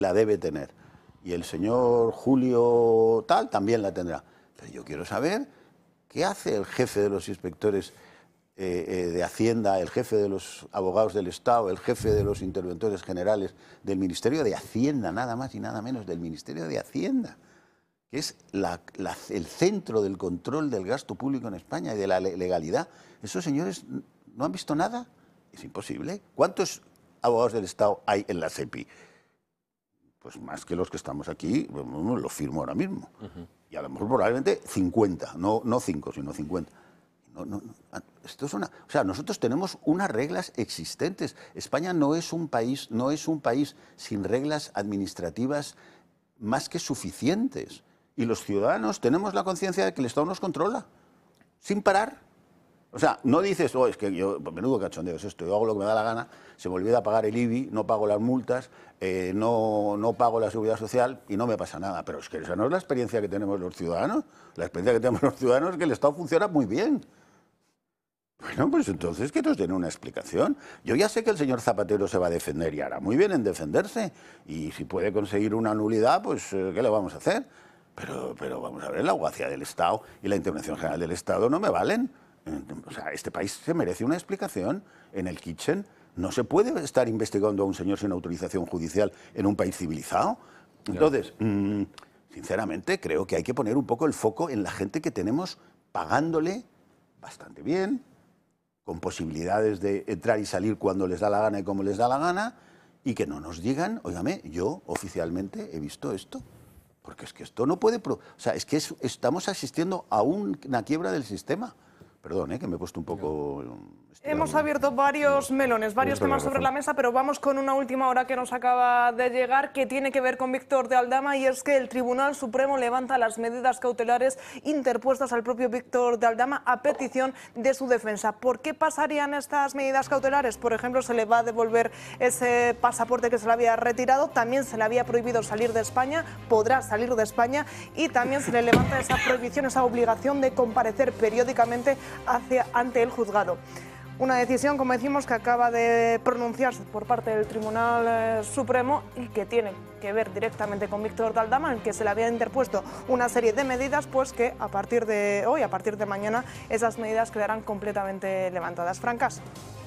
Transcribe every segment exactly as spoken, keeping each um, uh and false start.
la debe tener. Y el señor Julio tal también la tendrá. Pero yo quiero saber qué hace el jefe de los inspectores eh, eh, de Hacienda, el jefe de los abogados del Estado, el jefe de los interventores generales del Ministerio de Hacienda, nada más y nada menos del Ministerio de Hacienda, que es la, la, el centro del control del gasto público en España y de la legalidad. ¿Esos señores no han visto nada? Es imposible. ¿Cuántos abogados del Estado hay en la SEPI? Pues más que los que estamos aquí, lo firmo ahora mismo. Uh-huh. Y a lo mejor probablemente cincuenta, no, no cinco, sino cincuenta. No, no, no. Esto es una, o sea, nosotros tenemos unas reglas existentes. España no es un país, no es un país sin reglas administrativas más que suficientes. Y los ciudadanos tenemos la conciencia de que el Estado nos controla, sin parar. O sea, no dices, oh, es que yo, menudo cachondeo es esto, yo hago lo que me da la gana, se me olvida pagar el I B I, no pago las multas, eh, no, no pago la seguridad social y no me pasa nada. Pero es que esa no es la experiencia que tenemos los ciudadanos. La experiencia que tenemos los ciudadanos es que el Estado funciona muy bien. Bueno, pues entonces que nos den una explicación. Yo ya sé que el señor Zapatero se va a defender y hará muy bien en defenderse. Y si puede conseguir una nulidad, pues ¿qué le vamos a hacer? Pero, pero vamos a ver, la audacia del Estado y la intervención general del Estado no me valen. O sea, este país se merece una explicación. En el kitchen no se puede estar investigando a un señor sin autorización judicial en un país civilizado. Entonces, mmm, sinceramente, creo que hay que poner un poco el foco en la gente que tenemos pagándole bastante bien, con posibilidades de entrar y salir cuando les da la gana y como les da la gana, y que no nos digan, óigame, yo oficialmente he visto esto. Porque es que esto no puede... Pro... O sea, es que es, estamos asistiendo a un, una quiebra del sistema. Perdón, ¿eh? que me he puesto un poco... Hemos abierto varios melones, varios temas sobre la mesa, pero vamos con una última hora que nos acaba de llegar, que tiene que ver con Víctor de Aldama, y es que el Tribunal Supremo levanta las medidas cautelares interpuestas al propio Víctor de Aldama a petición de su defensa. ¿Por qué pasarían estas medidas cautelares? Por ejemplo, se le va a devolver ese pasaporte que se le había retirado, también se le había prohibido salir de España, podrá salir de España, y también se le levanta esa prohibición, esa obligación de comparecer periódicamente hacia, ante el juzgado. Una decisión, como decimos, que acaba de pronunciarse por parte del Tribunal eh, Supremo y que tiene que ver directamente con Víctor de Aldama, en que se le había interpuesto una serie de medidas, pues que a partir de hoy, a partir de mañana, esas medidas quedarán completamente levantadas. Francas.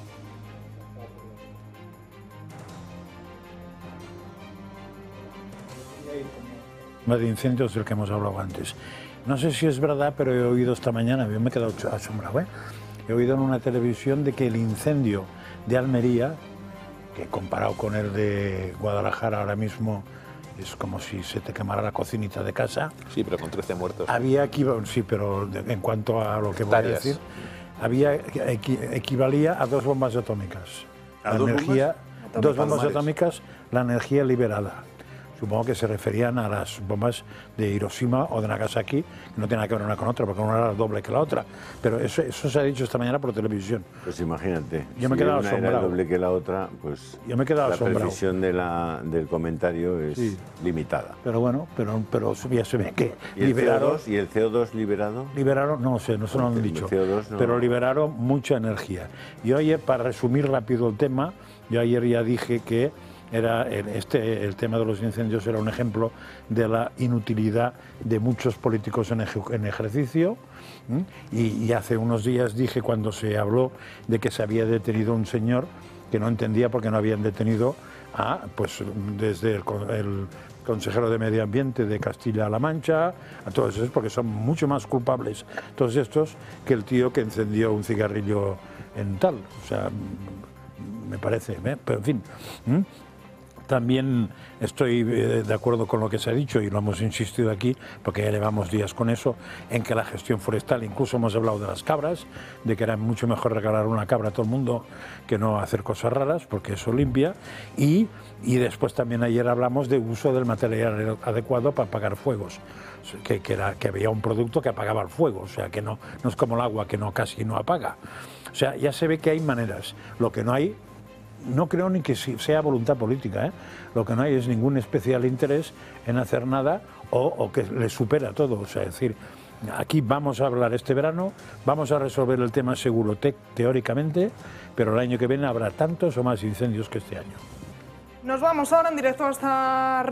De incendios del que hemos hablado antes. No sé si es verdad, pero he oído esta mañana, yo me he quedado asombrado, ¿eh? He oído en una televisión de que el incendio de Almería, que comparado con el de Guadalajara ahora mismo es como si se te quemara la cocinita de casa. Sí, pero con trece muertos. Había equivalía, sí, pero de, en cuanto a lo que voy a decir, había, equi, equivalía a dos bombas atómicas. ¿A la dos energía, bombas? dos bombas atómicas, la energía liberada. Supongo que se referían a las bombas de Hiroshima o de Nagasaki, que no tiene nada que ver una con otra, porque una era doble que la otra. Pero eso, eso se ha dicho esta mañana por televisión. Pues imagínate, yo me he si quedado una asombrado. era doble que la otra, pues yo me he quedado la asombrado. precisión de la, del comentario es sí. limitada. Pero bueno, pero, pero ya se ve que ¿Y el liberaron... C O dos, ¿Y el C O dos liberado? Liberaron, no sé, no se lo han dicho, C O dos no... pero liberaron mucha energía. Y oye, para resumir rápido el tema, yo ayer ya dije que era este, el tema de los incendios era un ejemplo de la inutilidad de muchos políticos en, eje, en ejercicio. Y, y hace unos días dije, cuando se habló de que se había detenido un señor, que no entendía por qué no habían detenido a, pues desde el, el consejero de Medio Ambiente de Castilla-La Mancha, a todos esos, porque son mucho más culpables todos estos que el tío que encendió un cigarrillo en tal. O sea, me parece, ¿eh? Pero en fin... ¿Mm? También estoy de acuerdo con lo que se ha dicho y lo hemos insistido aquí, porque ya llevamos días con eso, en que la gestión forestal, incluso hemos hablado de las cabras, de que era mucho mejor regalar una cabra a todo el mundo que no hacer cosas raras, porque eso limpia, y, y después también ayer hablamos de uso del material adecuado para apagar fuegos, que, que, era, que había un producto que apagaba el fuego, o sea, que no, no es como el agua que no casi no apaga. O sea, ya se ve que hay maneras, lo que no hay... No creo ni que sea voluntad política, ¿eh? Lo que no hay es ningún especial interés en hacer nada o, o que le supera todo. O sea, es decir, aquí vamos a hablar este verano, vamos a resolver el tema seguro te teóricamente, pero el año que viene habrá tantos o más incendios que este año. Nos vamos ahora en directo hasta...